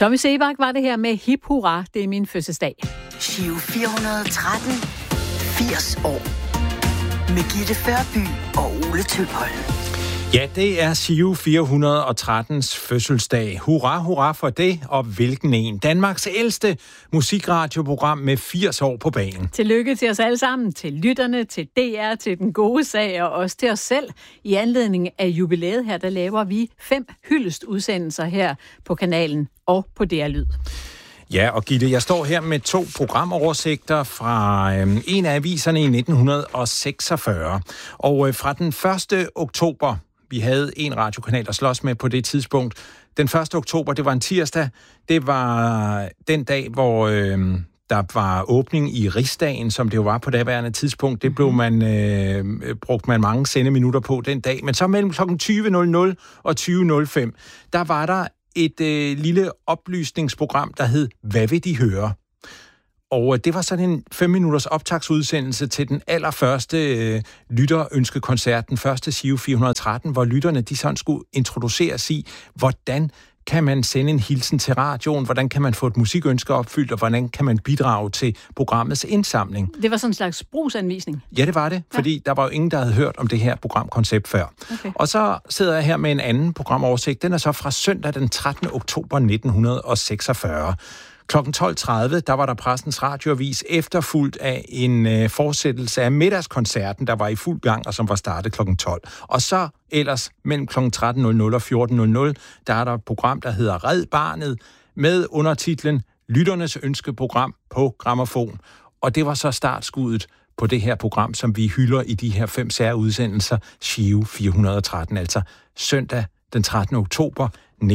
Tommy Sebak var det her med Hip Hurra, det er min fødselsdag. Giro 413, 80 år. Med Gitte Førby og Ole Tøpholm. Ja, det er Giro 413's fødselsdag. Hurra, hurra for det, og hvilken en. Danmarks ældste musikradioprogram med 80 år på banen. Tillykke til os alle sammen, til lytterne, til DR, til den gode sag, og også til os selv. I anledning af jubilæet her, der laver vi 5 hyldestudsendelser her på kanalen og på DR Lyd. Ja, og Gitte, jeg står her med 2 programoversigter fra en af aviserne i 1946. Og fra den 1. oktober, vi havde en radiokanal at slås med på det tidspunkt. Den 1. oktober, det var en tirsdag. Det var den dag, hvor der var åbning i Rigsdagen, som det jo var på daværende tidspunkt. Det blev brugte man mange sendeminutter på den dag. Men så mellem kl. 20.00 og 20.05, der var der et lille oplysningsprogram, der hed Hvad vil de høre? Og det var sådan en 5-minutters optagsudsendelse til den allerførste lytterønskekoncert, den første Giro 413, hvor lytterne de sådan skulle introduceres i, hvordan kan man sende en hilsen til radioen, hvordan kan man få et musikønske opfyldt, og hvordan kan man bidrage til programmets indsamling. Det var sådan en slags brugsanvisning? Ja, det var det, fordi der var jo ingen, der havde hørt om det her programkoncept før. Okay. Og så sidder jeg her med en anden programoversigt. Den er så fra søndag den 13. oktober 1946. Klokken 12.30, der var der Pressens Radioavis efterfulgt af en fortsættelse af middagskoncerten, der var i fuld gang, og som var startet klokken 12. Og så ellers mellem klokken 13.00 og 14.00, der er der et program, der hedder Red Barnet, med undertitlen Lytternes ønskeprogram på grammofon. Og det var så startskuddet på det her program, som vi hylder i de her 5 særudsendelser, Giro 413, altså søndag den 13. oktober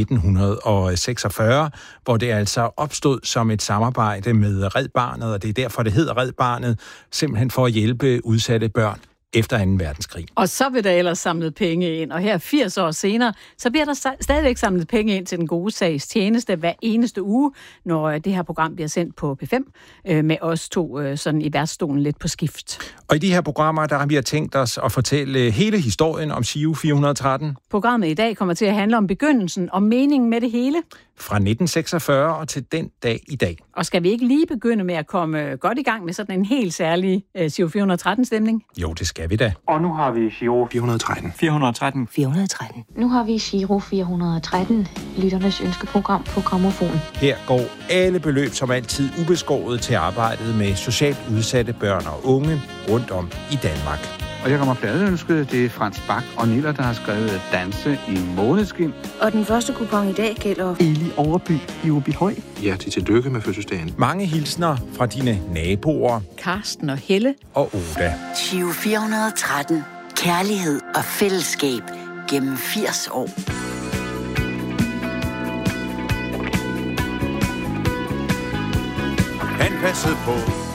1946, hvor det altså opstod som et samarbejde med Red Barnet, og det er derfor, det hedder Red Barnet, simpelthen for at hjælpe udsatte børn efter 2. verdenskrig. Og så vil der ellers samlet penge ind, og her 80 år senere, så bliver der stadigvæk samlet penge ind til den gode sags tjeneste hver eneste uge, når det her program bliver sendt på P5, med os 2 sådan i værtsstolen lidt på skift. Og i de her programmer, der har vi tænkt os at fortælle hele historien om Giro 413. Programmet i dag kommer til at handle om begyndelsen og meningen med det hele. Fra 1946 og til den dag i dag. Og skal vi ikke lige begynde med at komme godt i gang med sådan en helt særlig Giro 413-stemning? Jo, det skal vi da. Og nu har vi Giro 413. 413. 413. Nu har vi Giro 413, lytternes ønskeprogram på grammofon. Her går alle beløb som altid ubeskåret til arbejdet med socialt udsatte børn og unge rundt om i Danmark. Og jeg kommer pladeønsket, det er Frans Bak og Niller, der har skrevet Danse i måneskin. Og den første kupon i dag gælder Eli Overby i Åbyhøj. Ja, tillykke med fødselsdagen. Mange hilsner fra dine naboer. Karsten og Helle. Og Oda. Giro 413. Kærlighed og fællesskab gennem 80 år. Han passede på